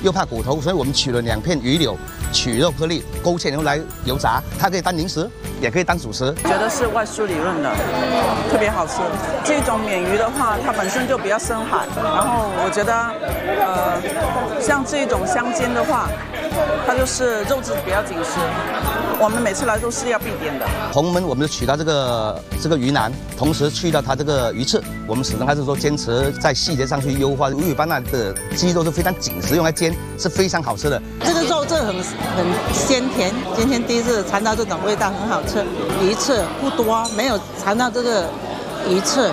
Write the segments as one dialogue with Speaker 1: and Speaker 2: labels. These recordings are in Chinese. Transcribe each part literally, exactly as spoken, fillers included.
Speaker 1: 又怕骨头，所以我们取了两片鱼柳，取肉颗粒勾芡以后来油炸，它可以当零食，也可以当主食。
Speaker 2: 觉得是外酥里润的，特别好吃。这种鲶鱼的话，它本身就比较深海，然后我觉得，呃，像这种香煎的话，它就是肉质比较紧实。我们每次来都是要必点的。
Speaker 1: 红焖我们就取到这个这个鱼腩，同时去掉它这个鱼刺。我们始终还是说坚持在细节上去优化。鱼尾斑鲡的鸡肉是非常紧实，用来煎是非常好吃的。
Speaker 3: 这个肉质很很鲜甜，今天第一次尝到这种味道，很好吃。鱼刺不多，没有尝到这个鱼刺。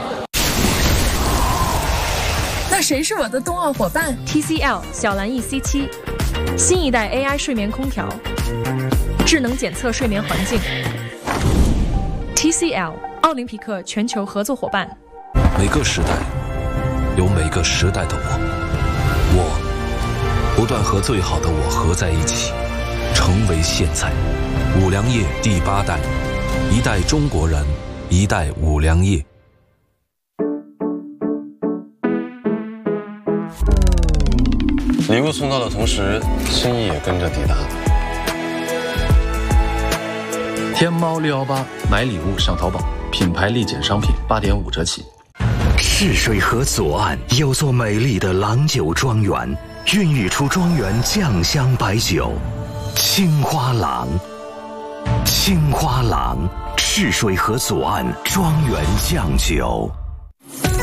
Speaker 4: 那谁是我的冬奥伙伴
Speaker 5: ？T C L 小蓝 E C 七，新一代 A I 睡眠空调。智能检测睡眠环境 ，T C L 奥林匹克全球合作伙伴。
Speaker 6: 每个时代有每个时代的我，我不断和最好的我合在一起，成为现在。五粮液第八代，一代中国人，一代五粮液。
Speaker 7: 礼物送到的同时，心意也跟着抵达。
Speaker 8: 天猫六一八买礼物上淘宝，品牌立减商品八点五折起。
Speaker 9: 赤水河左岸有座美丽的郎酒庄园，孕育出庄园酱香白酒青花郎。青花郎，赤水河左岸庄园酱酒。